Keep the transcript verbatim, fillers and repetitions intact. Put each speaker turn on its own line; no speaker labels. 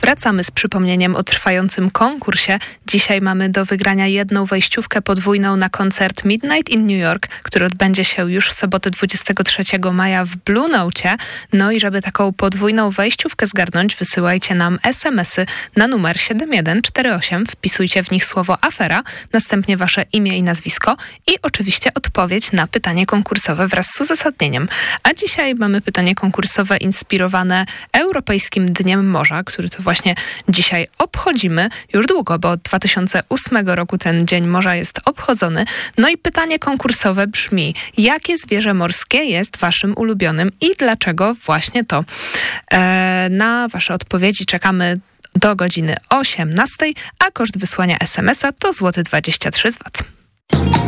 Wracamy z przypomnieniem o trwającym konkursie. Dzisiaj mamy do wygrania jedną wejściówkę podwójną na koncert Midnight in New York, który odbędzie się już w sobotę dwudziestego trzeciego maja w Blue Note. No i żeby taką podwójną wejściówkę zgarnąć, wysyłajcie nam es em esy na numer siedem jeden cztery osiem. Wpisujcie w nich słowo afera, następnie wasze imię i nazwisko i oczywiście odpowiedź na pytanie konkursowe wraz z uzasadnieniem. A dzisiaj mamy pytanie konkursowe inspirowane Europejskim Dniem Morza, który to właśnie dzisiaj obchodzimy już długo, bo od dwa tysiące ósmego roku ten Dzień Morza jest obchodzony. No i pytanie konkursowe brzmi: jakie zwierzę morskie jest waszym ulubionym i dlaczego właśnie to? E, na wasze odpowiedzi czekamy do godziny osiemnastej, a koszt wysłania es em esa to złoty dwadzieścia trzy z vat.